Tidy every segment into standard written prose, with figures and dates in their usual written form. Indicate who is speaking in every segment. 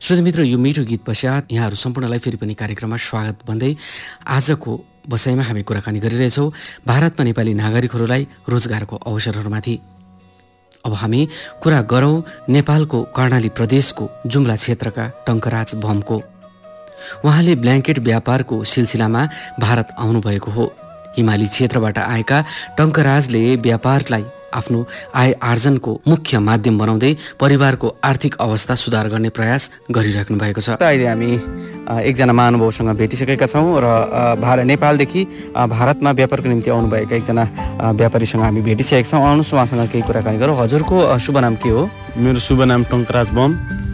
Speaker 1: श्रोतामित्र, यो मिठो गीत पश्चात यहाँहरू सम्पूर्णलाई फेरि पनि कार्यक्रममा स्वागत भन्दै आजको बसाइमा हामी कुराकानी गरिरहेछौँ भारतमा नेपाली नागरिकहरूलाई रोजगारको अवसरहरूमाथि। अब हामी कुरा गरौँ नेपालको कर्णाली प्रदेशको जुम्ला क्षेत्रका टङ्कराज बमको। उहाँले ब्ल्याङ्केट व्यापारको सिलसिलामा भारत आउनुभएको हो। हिमाली क्षेत्रबाट आएका टङ्कराजले व्यापारलाई आफ्नो आय आर्जनको मुख्य माध्यम बनाउँदै परिवारको आर्थिक अवस्था सुधार गर्ने प्रयास गरिराख्नु भएको छ। अहिले हामी एकजना महानुभावसँग भेटिसकेका छौँ र नेपालदेखि भारतमा व्यापारको निम्ति आउनुभएका एकजना व्यापारीसँग हामी भेटिसकेका छौँ। आउनुहोस् उहाँसँग केही कुराकानी गरौँ। हजुरको शुभ नाम के हो?
Speaker 2: मेरो शुभ नाम टङ्कराज बम।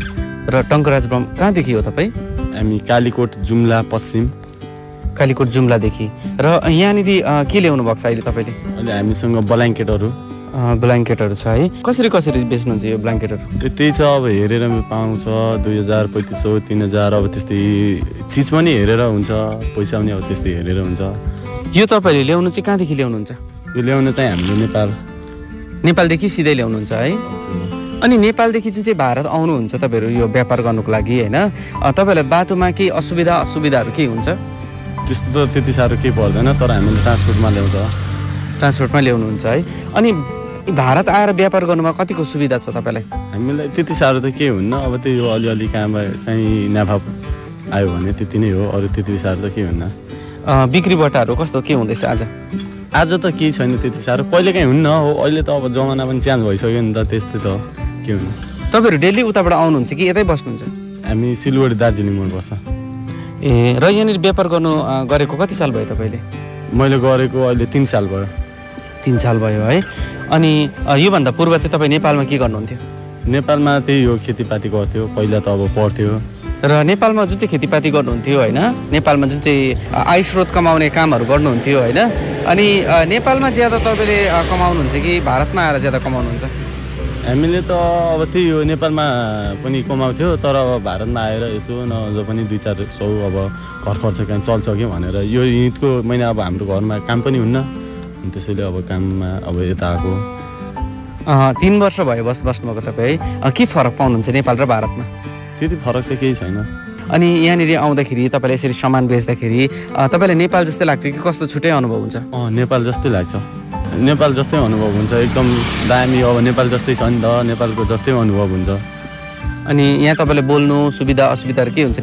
Speaker 1: र टङ्कराज बम कहाँदेखि हो तपाईँ?
Speaker 2: हामी कालीकोट जुम्ला पश्चिम।
Speaker 1: कालीकोट जुम्लादेखि। र यहाँनिर के ल्याउनु भएको छ अहिले तपाईँले?
Speaker 2: अहिले हामीसँग
Speaker 1: ब्ल्याङ्केटहरू छ है। कसरी बेच्नुहुन्छ यो ब्ल्याङ्केटहरू?
Speaker 2: त्यही छ, अब हेरेर पाउँछ 2000, 3500, 3000, अब त्यस्तै चिज पनि हेरेर हुन्छ, पैसा पनि अब त्यस्तै हेरेर हुन्छ।
Speaker 1: यो तपाईँले ल्याउनु चाहिँ कहाँदेखि ल्याउनुहुन्छ?
Speaker 2: यो ल्याउनु चाहिँ हाम्रो
Speaker 1: नेपालदेखि सिधै ल्याउनुहुन्छ है। अनि नेपालदेखि जुन चाहिँ भारत आउनुहुन्छ तपाईँहरू यो व्यापार गर्नुको लागि होइन, तपाईँहरूलाई बाटोमा केही असुविधाहरू के हुन्छ?
Speaker 2: त्यस्तो त त्यति साह्रो केही पर्दैन, तर हामीले ट्रान्सपोर्टमा ल्याउनुहुन्छ है। अनि भारत आएर व्यापार गर्नुमा कतिको सुविधा छ तपाईँलाई? हामीलाई त्यति साह्रो त केही हुन्न, अब त्यही हो अलिअलि काहीँ नाफा आयो भने त्यति नै हो, अरू त्यति साह्रो त केही हुन्न।
Speaker 1: बिक्रीबट्टाहरू कस्तो के हुँदैछ आज
Speaker 2: त केही छैन त्यति साह्रो, कहिले काहीँ हुन्न हो। अहिले त अब जमाना पनि चेन्ज भइसक्यो नि त, त्यस्तै त के हुन्न।
Speaker 1: तपाईँहरू डेली उताबाट आउनुहुन्छ कि यतै बस्नुहुन्छ?
Speaker 2: हामी सिलगढी दार्जिलिङमा बस्छ।
Speaker 1: र यहाँनिर व्यापार गर्नु गरेको कति साल भयो तपाईँले?
Speaker 2: मैले गरेको अहिले 3 साल भयो।
Speaker 1: 3 साल भयो है। अनि योभन्दा पूर्व चाहिँ तपाईँ नेपालमा के गर्नुहुन्थ्यो?
Speaker 2: नेपालमा त्यही हो, खेतीपाती गर्थ्यो पहिला त, अब पढ्थ्यो।
Speaker 1: र नेपालमा जुन चाहिँ खेतीपाती गर्नुहुन्थ्यो होइन, नेपालमा जुन चाहिँ आय स्रोत कमाउने कामहरू गर्नुहुन्थ्यो होइन, अनि नेपालमा ज्यादा तपाईँले कमाउनुहुन्छ कि भारतमा आएर ज्यादा कमाउनुहुन्छ?
Speaker 2: हामीले त अब त्यही हो, नेपालमा पनि कमाउँथ्यो, तर अब भारतमा आएर यसो नज पनि 2-400 अब घर खर्च कहाँ चल्छ कि भनेर यो हिँडको महिना अब हाम्रो घरमा काम पनि हुन्न, अनि त्यसैले अब काममा अब यता आएको।
Speaker 1: 3 वर्ष भयो बस्नुभएको तपाईँ, के फरक पाउनुहुन्छ नेपाल र भारतमा?
Speaker 2: त्यति फरक त केही छैन।
Speaker 1: अनि यहाँनिर आउँदाखेरि तपाईँले यसरी सामान बेच्दाखेरि तपाईँलाई नेपाल जस्तै लाग्छ कि कस्तो छुट्टै अनुभव हुन्छ?
Speaker 2: नेपाल जस्तै लाग्छ, नेपाल जस्तै अनुभव हुन्छ, एकदम दामी। अब नेपाल जस्तै छ नि त, नेपालको जस्तै अनुभव हुन्छ।
Speaker 1: अनि यहाँ तपाईँले बोल्नु सुविधा असुविधाहरू के हुन्छ